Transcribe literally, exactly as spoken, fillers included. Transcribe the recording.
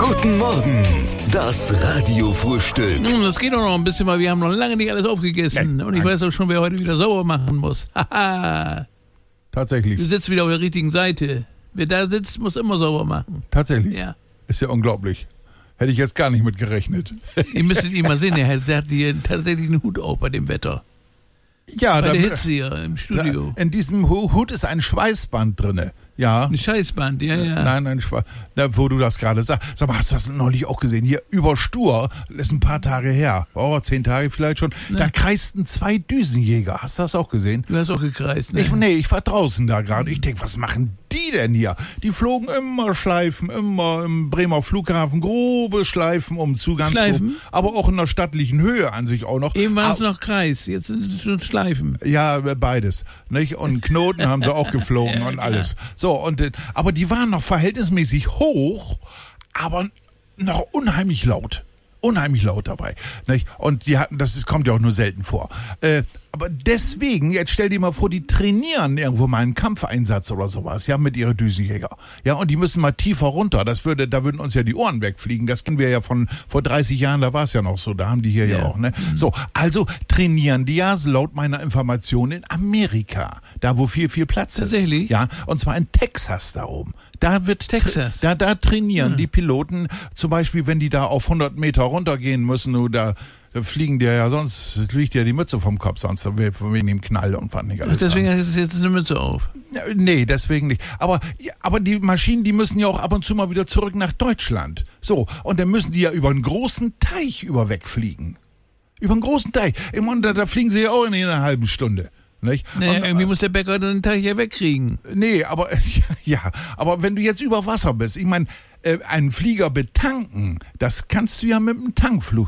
Guten Morgen, das Radiofrühstück. Nun, das geht doch noch ein bisschen, weil wir haben noch lange nicht alles aufgegessen. Nein, Und ich nein. weiß auch schon, wer heute wieder sauber machen muss. Haha. Tatsächlich. Du sitzt wieder auf der richtigen Seite. Wer da sitzt, muss immer sauber machen. Tatsächlich. Ja. Ist ja unglaublich. Hätte ich jetzt gar nicht mit gerechnet. Ihr müsstet ihn mal sehen, er hat, er hat hier tatsächlich einen Hut auf bei dem Wetter. Ja, Bei da, der Hitze hier im Studio. da, in diesem Hu- Hut ist ein Schweißband drinne. Ja. Ein Scheißband, ja, ja. Nein, ein Schweiß. Da, wo du das gerade sagst. Sag mal, hast du das neulich auch gesehen? Hier über Stur, das ist ein paar Tage her. Oh, zehn Tage vielleicht schon. Da kreisten zwei Düsenjäger. Hast du das auch gesehen? Du hast auch gekreist, ne? Ich, nee, ich war draußen da gerade. Ich denke, was machen die denn hier? Die flogen immer Schleifen, immer im Bremer Flughafen, grobe Schleifen umzu, ganz Schleifen? grob. Aber auch in der stattlichen Höhe an sich auch noch. Eben war es Ah, noch Kreis, jetzt sind es schon Schleifen. ja, beides. Nicht? Und Knoten haben sie auch geflogen und alles. So, und, äh, aber die waren noch verhältnismäßig hoch, aber noch unheimlich laut. Unheimlich laut dabei. Nicht? Und die hatten, das ist, kommt ja auch nur selten vor. Äh, aber deswegen, jetzt stell dir mal vor, die trainieren irgendwo mal einen Kampfeinsatz oder sowas, ja, mit ihren Düsenjäger. Ja, und die müssen mal tiefer runter. Das würde, da würden uns ja die Ohren wegfliegen. Das kennen wir ja von vor dreißig Jahren, da war es ja noch so, da haben die hier ja, Ja. auch, ne? So, also trainieren die ja, laut meiner Information, in Amerika. Da, wo viel, viel Platz ist. Tatsächlich? Ja, und zwar in Texas da oben. Da wird, Texas? da, da trainieren die Piloten, zum Beispiel, wenn die da auf hundert Meter runtergehen müssen, oder da fliegen dir ja, sonst fliegt dir die Mütze vom Kopf, sonst wegen dem Knall und was nicht Ach, alles. deswegen hast du jetzt eine Mütze auf. Ja, nee, deswegen nicht. Aber, ja, aber die Maschinen, die müssen ja auch ab und zu mal wieder zurück nach Deutschland. So, und dann müssen die ja über einen großen Teich über wegfliegen. Über einen großen Teich. Und da, da fliegen sie ja auch in einer halben Stunde. Nicht? Nee, und, irgendwie muss der Bäcker den Teich ja wegkriegen. Nee, aber ja, aber wenn du jetzt über Wasser bist, ich meine, äh, einen Flieger betanken, das kannst du ja mit einem Tankflug,